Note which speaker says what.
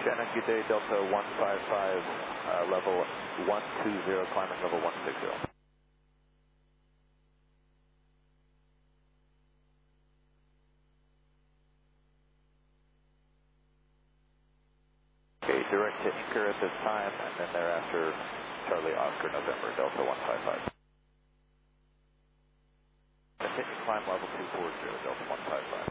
Speaker 1: Shannon, good day, Delta 155, level 120, climbing level 160. Okay, direct to anchor at this time, and then thereafter, Charlie Oscar November, Delta 155. Continue climb level 240, Delta 155.